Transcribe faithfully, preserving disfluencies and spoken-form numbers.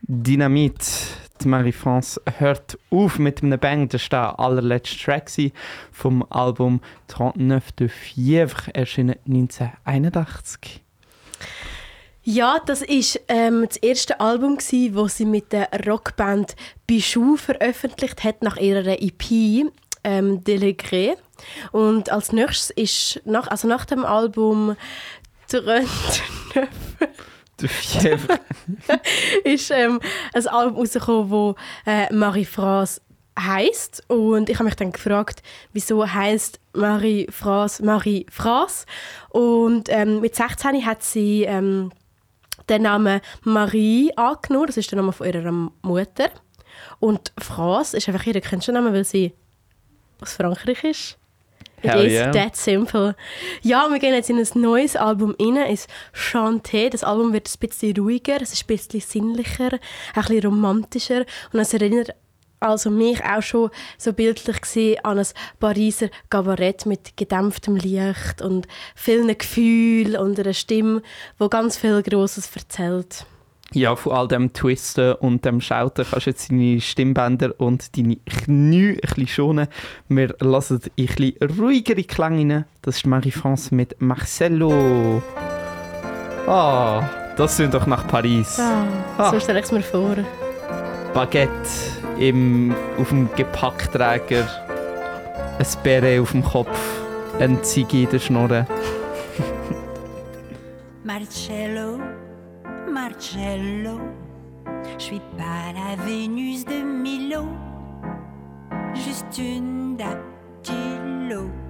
Dynamite. Die Marie-France hört auf mit einem Bang. Das war der allerletzte Track vom Album «trente-neuf de Fièvre», erschienen neunzehnhunderteinundachtzig. Ja, das war ähm, das erste Album, das sie mit der Rockband Bijou veröffentlicht hat, nach ihrer E P ähm, «Délégré». Und als nächstes ist, nach, also nach dem Album «trente-neuf de Fièvre» ist ähm, ein Album rausgekommen, das äh, Marie-France heisst. Und ich habe mich dann gefragt, wieso heisst Marie-France Marie-France? Und ähm, mit sechzehn hat sie ähm, den Namen Marie angenommen. Das ist der Name von ihrer Mutter. Und France ist einfach ihr Künstlername, weil sie aus Frankreich ist. It Hell is yeah. that simple. Ja, wir gehen jetzt in ein neues Album rein, ins Chanté. Das Album wird ein bisschen ruhiger, es ist ein bisschen sinnlicher, ein bisschen romantischer. Und es erinnert also mich auch schon so bildlich gesehen an ein Pariser Kabarett mit gedämpftem Licht und vielen Gefühlen und einer Stimme, die ganz viel Grosses erzählt. Ja, von all dem Twisten und dem Schauten kannst du jetzt deine Stimmbänder und deine Knie ein bisschen schonen. Wir lassen ein bisschen ruhigere Klänge rein. Das ist Marie-France mit «Marcello». Ah, das sind doch nach Paris. Ah, Ah. So stelle ich es mir vor. Baguette im, auf dem Gepäckträger, ein Beret auf dem Kopf, ein Ziege in der Schnurre. Marcello, Marcello, je suis pas la Vénus de Milo, juste une dactylo.